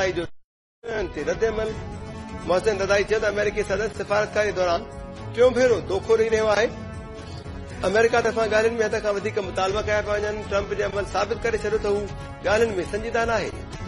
रदाई जो रद्द अमल। मोहसिन रदाई चयो त अमेरिकी सदर सिफ़ारतकारी दौरान टियों भेरो दोखो ॾेई रहियो आहे। अमेरिका तरफ़ां ॻाल्हियुनि में हद खां वधीक मुतालबा कया पिया वञनि। ट्रंप जे अमल साबित करे छॾियो त हू ॻाल्हियुनि में संजीदा नाहे।